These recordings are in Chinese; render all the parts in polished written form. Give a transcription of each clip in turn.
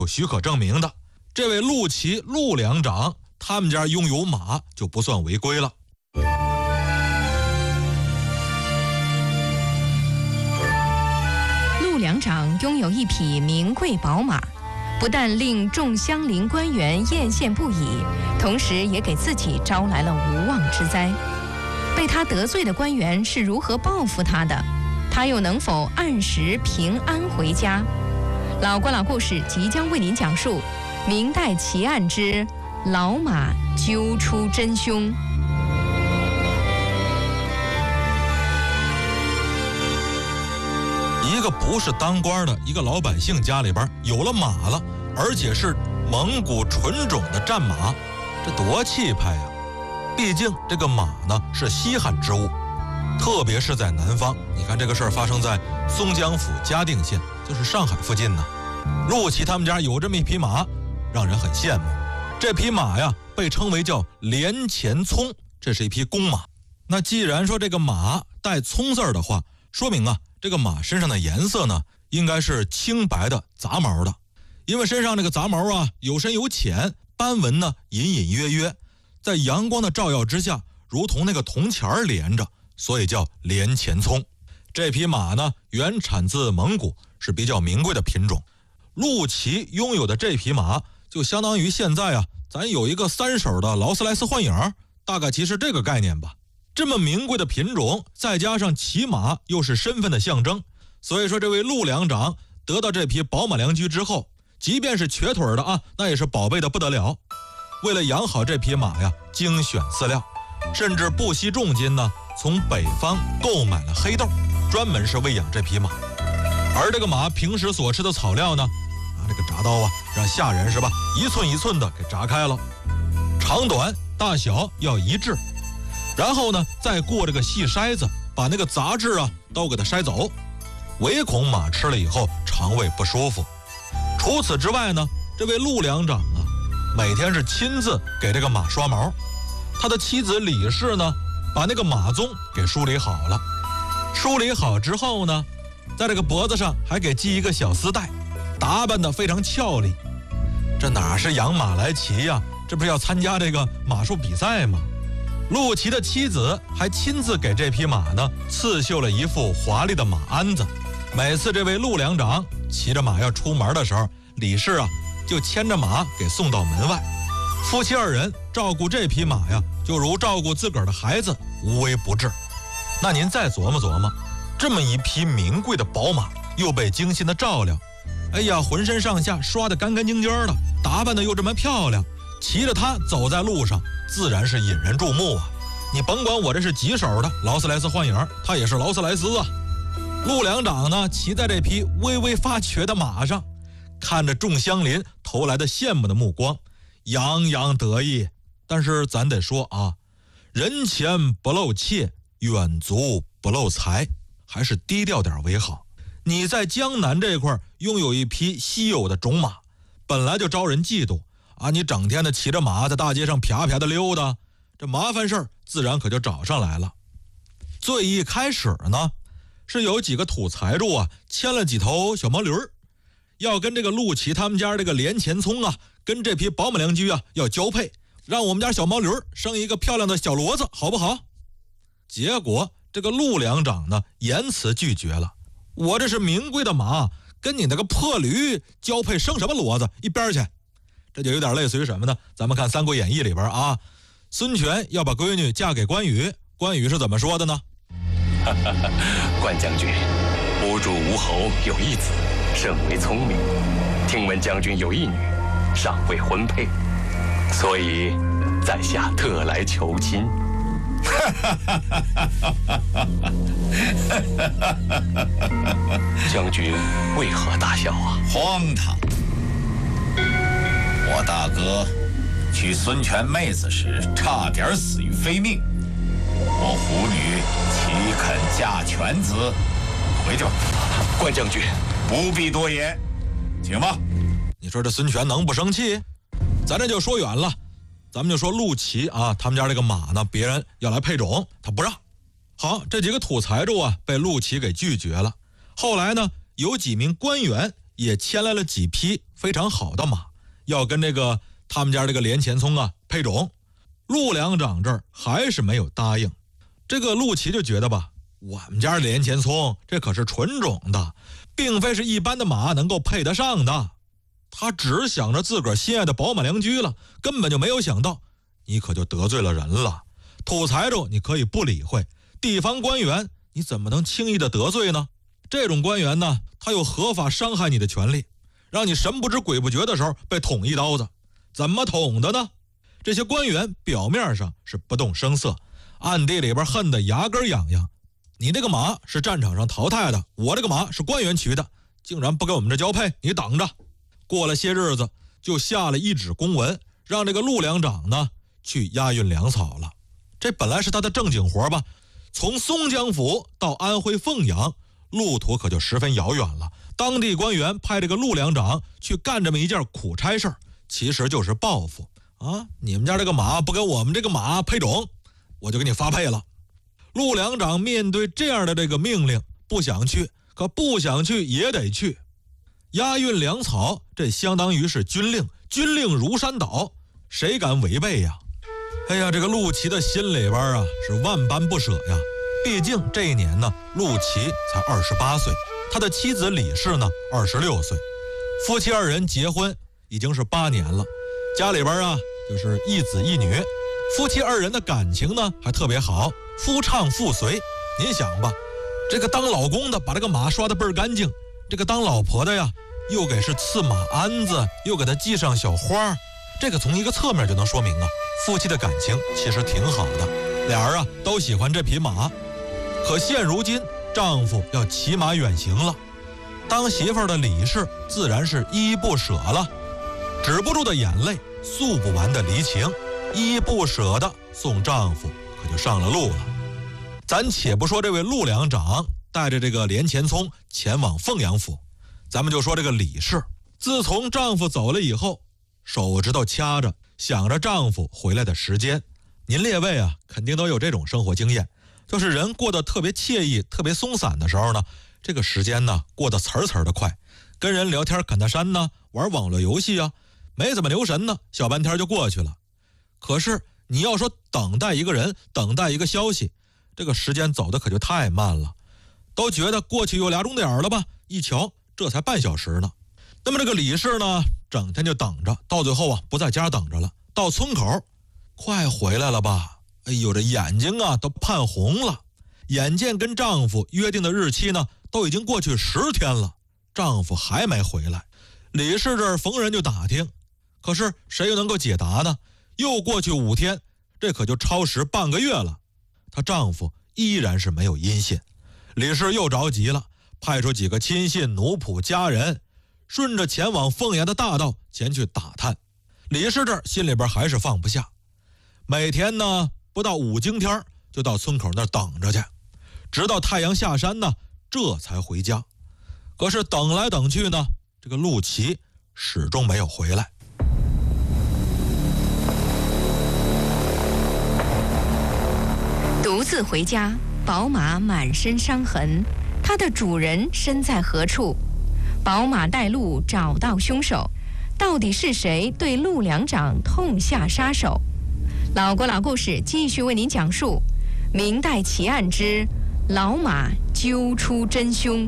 有许可证明的。这位陆琪陆粮长他们家拥有马就不算违规了。 陆粮长拥有一匹名贵宝马，不但令众乡邻官员艳羡不已，同时也给自己招来了无妄之灾。被他得罪的官员是如何报复他的？他又能否按时平安回家？老瓜老故事即将为您讲述明代奇案之老马揪出真凶。 一个不是当官的一个老百姓家里边有了马了，而且是蒙古纯种的战马，这多气派呀！毕竟这个马呢是稀罕之物，特别是在南方。你看这个事儿发生在松江府嘉定县，就是上海附近呢。陆琪他们家有这么一匹马，让人很羡慕。这匹马呀被称为叫连前葱，这是一匹公马。那既然说这个马带葱字的话，说明啊这个马身上的颜色呢应该是青白的杂毛的，因为身上这个杂毛啊有深有浅，斑纹呢隐隐约约，在阳光的照耀之下如同那个铜钱连着，所以叫连前葱。这匹马呢原产自蒙古，是比较名贵的品种。陆琪拥有的这匹马就相当于现在啊咱有一个3手的劳斯莱斯幻影，大概其实这个概念吧。这么名贵的品种，再加上骑马又是身份的象征，所以说这位陆粮长得到这匹宝马良驹之后，即便是瘸腿的啊，那也是宝贝的不得了。为了养好这匹马呀，精选饲料，甚至不惜重金呢，从北方购买了黑豆，专门是喂养这匹马。而这个马平时所吃的草料呢，拿这个铡刀啊，让下人是吧，一寸一寸的给铡开了，长短大小要一致。然后呢再过这个细筛子，把那个杂质啊都给它筛走，唯恐马吃了以后肠胃不舒服。除此之外呢，这位陆粮长啊每天是亲自给这个马刷毛，他的妻子李氏呢把那个马鬃给梳理好了，梳理好之后呢，在这个脖子上还给系一个小丝带，打扮得非常俏丽。这哪是养马来骑呀，这不是要参加这个马术比赛吗？陆琪的妻子还亲自给这匹马呢刺绣了一副华丽的马鞍子。每次这位陆粮长骑着马要出门的时候，李氏啊就牵着马给送到门外。夫妻2人照顾这匹马呀，就如照顾自个儿的孩子，无微不至。那您再琢磨琢磨，这么一匹名贵的宝马，又被精心的照料，哎呀，浑身上下刷得干干净净的，打扮得又这么漂亮，骑着它走在路上，自然是引人注目啊！你甭管我这是几手的劳斯莱斯幻影，它也是劳斯莱斯啊。陆粮长呢，骑在这匹微微发瘸的马上，看着众乡邻投来的羡慕的目光，洋洋得意。但是咱得说啊，人前不露怯，远足不露财，还是低调点为好。你在江南这块拥有一匹稀有的种马，本来就招人嫉妒啊！你整天的骑着马在大街上啪啪的溜达，这麻烦事儿自然可就找上来了。最一开始呢，是有几个土财主啊牵了几头小毛驴儿，要跟这个陆琪他们家这个连前葱啊，跟这匹宝马良驹啊要交配，让我们家小毛驴儿生一个漂亮的小骡子，好不好？结果这个陆粮长呢严词拒绝了，我这是名贵的马，跟你那个破驴交配生什么骡子，一边去。这就有点类似于什么呢？咱们看《三国演义》里边啊，孙权要把闺女嫁给关羽，关羽是怎么说的呢？ 关将军，吾主吴侯有一子，甚为聪明，听闻将军有一女，尚未婚配，所以在下特来求亲。将军为何大笑啊？ 荒唐！我大哥娶孙权妹子时，差点死于非命。我虎女岂肯嫁犬子？回去吧。 关将军， 不必多言，请吧。 你说这孙权能不生气？咱这就说远了，咱们就说陆琪啊，他们家这个马呢，别人要来配种，他不让。好，这几个土财主啊，被陆琪给拒绝了。后来呢，有几名官员也牵来了几匹非常好的马，要跟他们家这个连前聪啊配种。陆良长这儿还是没有答应。这个陆琪就觉得吧，我们家连前聪这可是纯种的，并非是一般的马能够配得上的。他只想着自个儿心爱的宝马良驹了，根本就没有想到你可就得罪了人了。土财主你可以不理会，地方官员你怎么能轻易的得罪呢？这种官员呢，他有合法伤害你的权利，让你神不知鬼不觉的时候被捅一刀子。怎么捅的呢？这些官员表面上是不动声色，暗地里边恨得牙根痒痒。你这个马是战场上淘汰的，我这个马是官员骑的，竟然不给我们这交配，你等着。过了些日子，就下了一纸公文，让这个陆良长呢去押运粮草了。这本来是他的正经活吧，从松江府到安徽凤阳，路途可就十分遥远了。当地官员派这个陆良长去干这么一件苦差事，其实就是报复啊！你们家这个马不跟我们这个马配种，我就给你发配了。陆良长面对这样的这个命令，不想去，可不想去也得去。押运粮草，这相当于是军令，军令如山倒，谁敢违背呀？哎呀，这个陆琪的心里边啊是万般不舍呀。毕竟这一年呢，陆琪才28岁，他的妻子李氏呢26岁，夫妻二人结婚已经是8年了，家里边啊就是一子一女，夫妻二人的感情呢还特别好，夫唱妇随。您想吧，这个当老公的把这个马刷得倍儿干净，这个当老婆的呀又给是刺马鞍子，又给他系上小花，这个从一个侧面就能说明啊，夫妻的感情其实挺好的，俩人啊都喜欢这匹马。可现如今丈夫要骑马远行了，当媳妇儿的李氏自然是依依不舍了，止不住的眼泪，诉不完的离情，依依不舍的送丈夫可就上了路了。咱且不说这位陆良长带着这个连前聪前往凤阳府，咱们就说这个李氏，自从丈夫走了以后，手指头掐着想着丈夫回来的时间。您列位啊肯定都有这种生活经验，就是人过得特别惬意特别松散的时候呢，这个时间呢过得呲呲的快，跟人聊天侃大山呢，玩网络游戏啊，没怎么留神呢，小半天就过去了。可是你要说等待一个人，等待一个消息，这个时间走得可就太慢了，都觉得过去有2钟点了吧，一瞧这才半小时呢。那么这个李氏呢，整天就等着，到最后啊不在家等着了，到村口，快回来了吧？哎呦，这眼睛啊都盼红了。眼见跟丈夫约定的日期呢都已经过去10天了，丈夫还没回来。李氏这儿逢人就打听，可是谁又能够解答呢？又过去5天，这可就超时半个月了，她丈夫依然是没有音信。李氏又着急了，派出几个亲信奴仆家人，顺着前往凤阳的大道前去打探。李氏这儿心里边还是放不下，每天呢不到5更天就到村口那儿等着去，直到太阳下山呢这才回家。可是等来等去呢，这个陆琪始终没有回来。 独自回家，宝马满身伤痕，它的主人身在何处？宝马带路找到凶手，到底是谁对陆良长痛下杀手？老郭老故事继续为您讲述明代奇案之老马揪出真凶。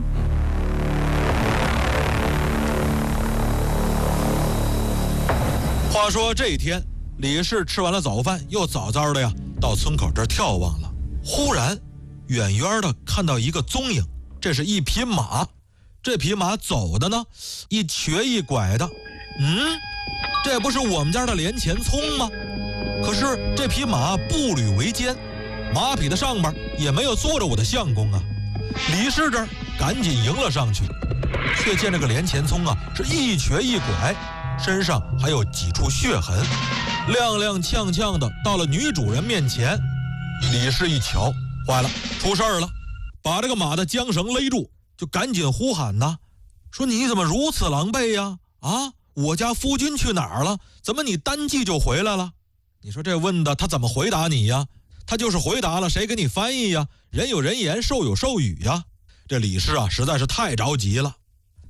话说这一天，李氏吃完了早饭，又早早的呀到村口这儿眺望了。忽然远远的看到一个踪影，这是一匹马。这匹马走的呢一瘸一拐的，这不是我们家的连前聪吗？可是这匹马步履维艰，马匹的上面也没有坐着我的相公啊。李氏这儿赶紧迎了上去，却见这个连前聪啊是一瘸一拐，身上还有几处血痕，踉踉跄跄的到了女主人面前。李氏一瞧，坏了，出事儿了，把这个马的缰绳勒住，就赶紧呼喊呐，说你怎么如此狼狈呀？啊，我家夫君去哪儿了？怎么你单骑就回来了？你说这问的他怎么回答你呀？他就是回答了，谁给你翻译呀？人有人言，兽有兽语呀。这李氏啊实在是太着急了。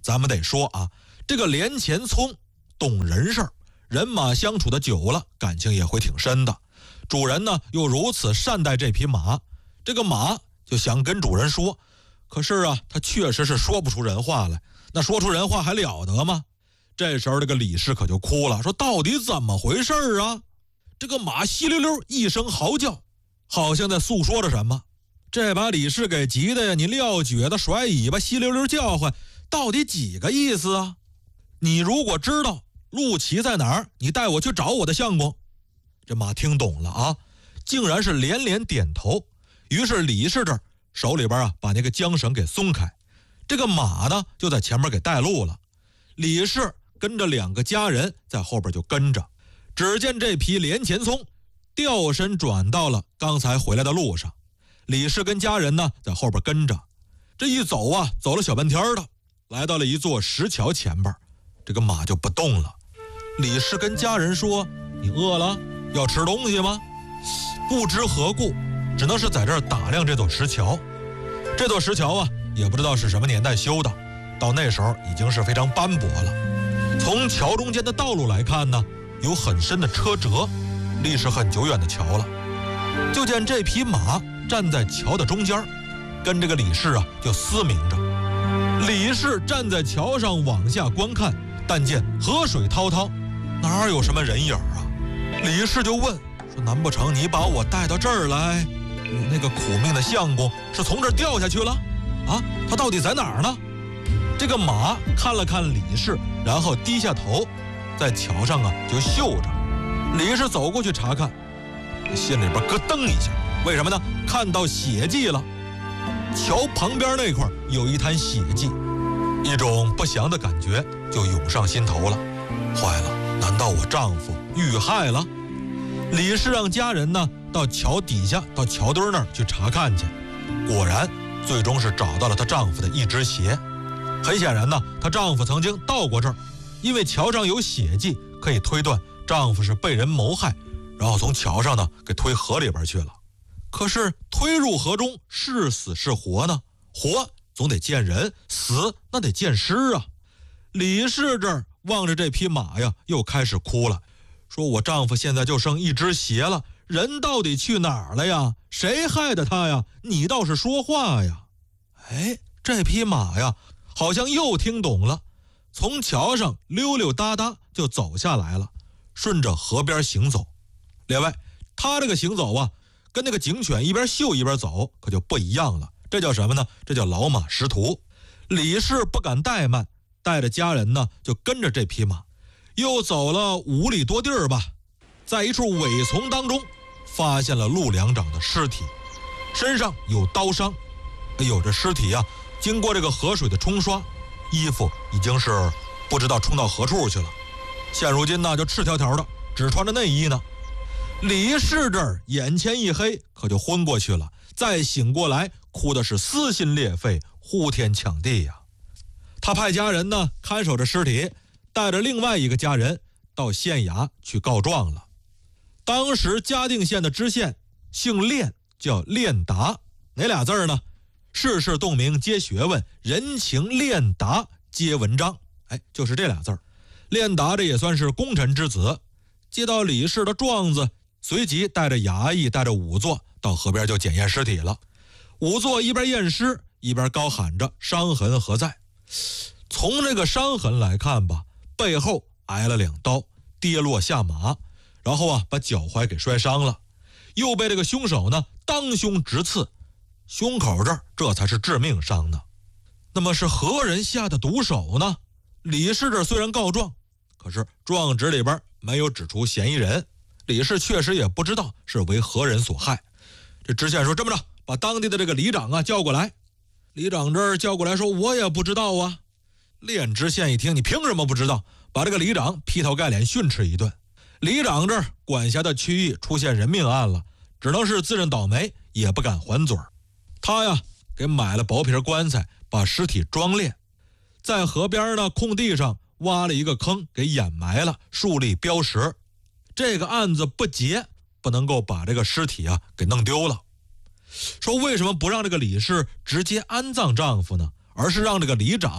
咱们得说啊，这个连前聪懂人事儿，人马相处的久了，感情也会挺深的。主人呢又如此善待这匹马，这个马就想跟主人说，可是啊，他确实是说不出人话来。那说出人话还了得吗？这时候这个李氏可就哭了，说到底怎么回事啊？这个马稀溜溜一声嚎叫，好像在诉说着什么。这把李氏给急的呀，你撂蹶子甩尾巴，稀溜溜叫唤，到底几个意思啊？你如果知道陆琪在哪儿，你带我去找我的相公。这马听懂了啊，竟然是连连点头。于是李氏这儿手里边啊把那个缰绳给松开，这个马呢就在前面给带路了。李氏跟着2个家人在后边就跟着。只见这匹连前聪掉身转到了刚才回来的路上，李氏跟家人呢在后边跟着。这一走啊，走了小半天的，来到了一座石桥前边，这个马就不动了。李氏跟家人说，你饿了？要吃东西吗？不知何故，只能是在这儿打量这座石桥。这座石桥啊，也不知道是什么年代修的，到那时候已经是非常斑驳了。从桥中间的道路来看呢，有很深的车辙，历史很久远的桥了。就见这匹马站在桥的中间，跟这个李氏啊就嘶鸣着。李氏站在桥上往下观看，但见河水滔滔，哪有什么人影啊？李氏就问说，难不成你把我带到这儿来，我那个苦命的相公是从这儿掉下去了啊？他到底在哪儿呢？这个马看了看李氏，然后低下头，在桥上啊就嗅着。李氏走过去查看，心里边咯噔一下，为什么呢？看到血迹了。桥旁边那块有一滩血迹，一种不祥的感觉就涌上心头了。坏了，难道我丈夫遇害了？李氏让家人呢到桥底下，到桥墩那儿去查看去。果然，最终是找到了她丈夫的一只鞋。很显然呢，她丈夫曾经到过这儿，因为桥上有血迹，可以推断丈夫是被人谋害，然后从桥上呢给推河里边去了。可是推入河中，是死是活呢？活总得见人，死那得见尸啊！李氏这儿望着这匹马呀，又开始哭了，说我丈夫现在就剩一只鞋了，人到底去哪儿了呀？谁害的他呀？你倒是说话呀！哎，这匹马呀，好像又听懂了，从桥上溜溜达达就走下来了，顺着河边行走。另外，他这个行走啊，跟那个警犬一边嗅一边走可就不一样了。这叫什么呢？这叫老马识途。李氏不敢怠慢，带着家人呢就跟着这匹马，又走了5里多地儿吧，在一处苇丛当中发现了陆良长的尸体，身上有刀伤。哎呦，这尸体啊经过这个河水的冲刷，衣服已经是不知道冲到何处去了，现如今呢就赤条条的，只穿着内衣呢。李氏这儿眼前一黑，可就昏过去了，再醒过来哭的是撕心裂肺，呼天抢地呀。他派家人呢看守着尸体，带着另外一个家人到县衙去告状了。当时嘉定县的知县姓练，叫练达，哪俩字呢？世事洞明皆学问，人情练达皆文章。哎，就是这俩字。练达这也算是功臣之子，接到李氏的状子，随即带着衙役，带着仵作到河边就检验尸体了。仵作一边验尸，一边高喊着伤痕何在。从这个伤痕来看吧，背后挨了2刀，跌落下马，然后啊把脚踝给摔伤了，又被这个凶手呢当胸直刺，胸口这儿这才是致命伤呢。那么是何人下的毒手呢？李氏这虽然告状，可是状纸里边没有指出嫌疑人，李氏确实也不知道是为何人所害。这知县说，这么着，把当地的这个里长啊叫过来。里长这儿叫过来说，我也不知道啊。练知县一听，你凭什么不知道？把这个里长劈头盖脸训斥一顿。里长这儿管辖的区域出现人命案了，只能是自认倒霉，也不敢还嘴儿。他呀给买了薄皮棺材，把尸体装殓，在河边呢空地上挖了一个坑给掩埋了，树立标识。这个案子不结，不能够把这个尸体啊给弄丢了。说为什么不让这个李氏直接安葬丈夫呢？而是让这个里长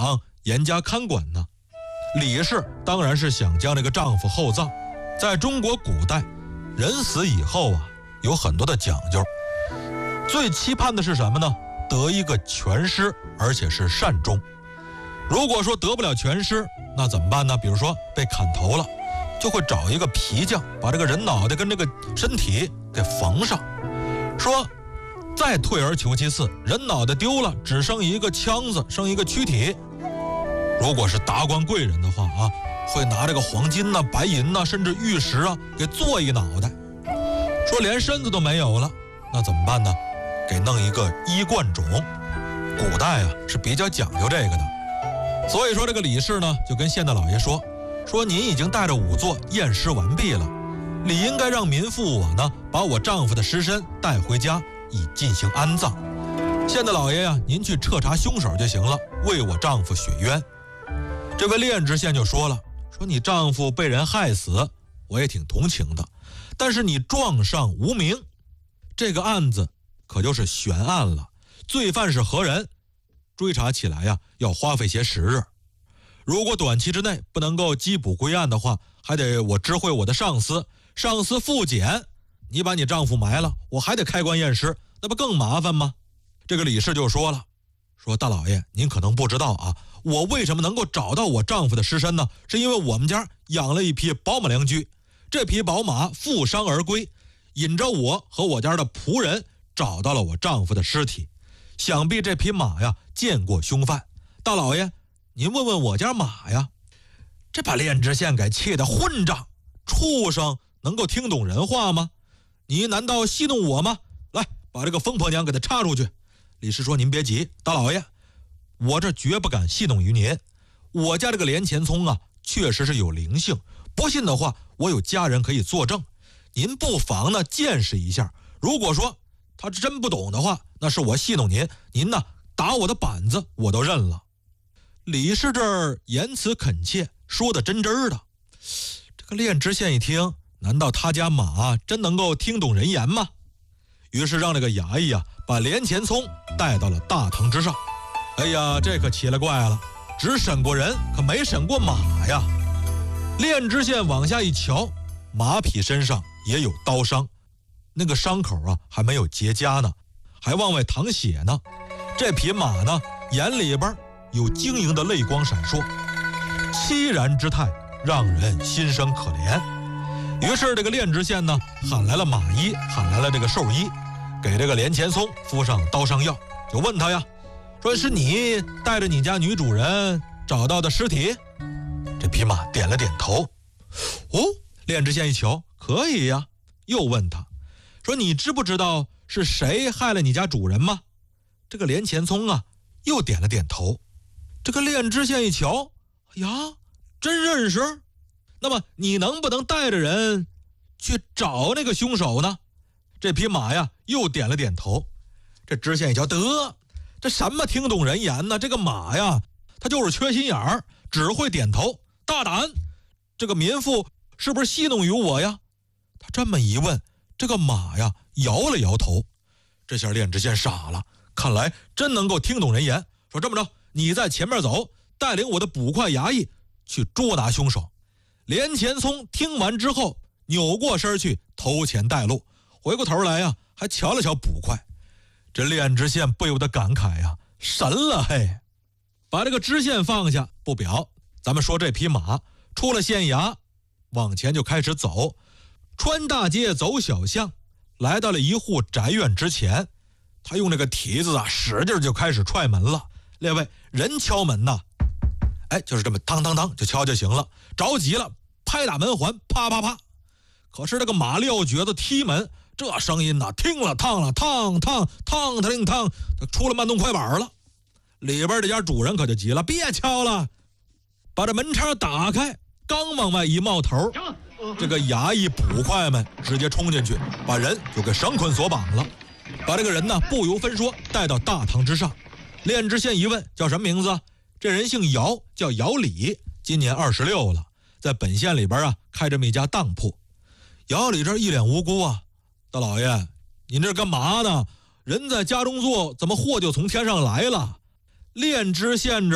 严加看管呢？李氏当然是想将这个丈夫厚葬。在中国古代，人死以后啊，有很多的讲究。最期盼的是什么呢？得一个全尸，而且是善终。如果说得不了全尸，那怎么办呢？比如说被砍头了，就会找一个皮匠把这个人脑袋跟这个身体给缝上。说再退而求其次，人脑袋丢了，只剩一个腔子，剩一个躯体。如果是达官贵人的话啊，会拿这个黄金呐、白银呐，甚至玉石啊，给做一脑袋。说连身子都没有了，那怎么办呢？给弄一个衣冠冢。古代啊是比较讲究这个的。所以说这个李氏呢，就跟县太老爷说您已经带着仵作验尸完毕了，理应该让民妇我呢，把我丈夫的尸身带回家，以进行安葬。县太老爷呀，您去彻查凶手就行了，为我丈夫雪冤。这位炼知县就说了，你丈夫被人害死，我也挺同情的，但是你撞上无名，这个案子可就是悬案了，罪犯是何人？追查起来呀，要花费些时日。如果短期之内不能够缉捕归案的话，还得我知会我的上司，上司复检。你把你丈夫埋了，我还得开棺验尸，那不更麻烦吗？这个李氏就说了，大老爷，您可能不知道啊，我为什么能够找到我丈夫的尸身呢？是因为我们家养了一匹宝马良驹，这匹宝马负伤而归，引着我和我家的仆人找到了我丈夫的尸体。想必这匹马呀见过凶犯，大老爷您问问我家马呀。这把炼知县给气得混账，畜生能够听懂人话吗？你难道戏弄我吗？来，把这个疯婆娘给他插出去。李氏说，您别急，大老爷，我这绝不敢戏弄于您。我家这个连钱聪啊，确实是有灵性，不信的话，我有家人可以作证。您不妨呢见识一下，如果说他真不懂的话，那是我戏弄您，您呢打我的板子我都认了。李氏这儿言辞恳切，说的真真的。这个炼知县一听，难道他家马真能够听懂人言吗？于是让这个衙役啊，把连钱聪带到了大堂之上。哎呀，这可奇了怪了，只审过人，可没审过马呀。炼知县往下一瞧，马匹身上也有刀伤，那个伤口啊还没有结痂呢，还往外淌血呢。这匹马呢，眼里边有晶莹的泪光闪烁，凄然之态让人心生可怜。于是这个炼知县呢，喊来了马医，喊来了这个兽医，给这个连钱聪敷上刀伤药，就问他呀，说是你带着你家女主人找到的尸体？这匹马点了点头。哦，炼知县一瞧，可以呀，又问他，说你知不知道是谁害了你家主人吗？这个连钱聪啊，又点了点头。这个炼知县一瞧，哎呀，真认识。那么你能不能带着人去找那个凶手呢？这匹马呀又点了点头。这知县一瞧，得，这什么听懂人言呢？这个马呀，他就是缺心眼儿，只会点头。大胆，这个民妇是不是戏弄于我呀？他这么一问，这个马呀摇了摇头。这下炼知县傻了，看来真能够听懂人言。说这么着，你在前面走，带领我的捕快衙役去捉拿凶手。连钱聪听完之后，扭过身去投钱带路，回过头来呀，还瞧了瞧捕快。这炼知县不由得感慨呀，神了嘿！把这个知县放下不表，咱们说这匹马出了县衙，往前就开始走，穿大街走小巷，来到了一户宅院之前。他用这个蹄子啊，使劲就开始踹门了。列位，人敲门呐，就是这么当当当就敲就行了，着急了拍打门环，啪啪啪。可是这个马撂蹶子踢门，这声音呐，听了烫了，烫烫烫烫烫，出了慢动快板了。里边这家主人可就急了，别敲了，把这门窗打开。刚往外一冒头，这个衙役捕快们直接冲进去，把人就给绳捆锁绑了，把这个人呢不由分说带到大堂之上。炼知县一问，叫什么名字？这人姓姚，叫姚礼，今年26了，在本县里边啊开这么一家当铺。姚礼这一脸无辜啊，大老爷，您这干嘛呢？人在家中坐，怎么祸就从天上来了？炼知县这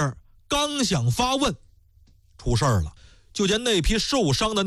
刚想发问，出事儿了，就见那匹受伤的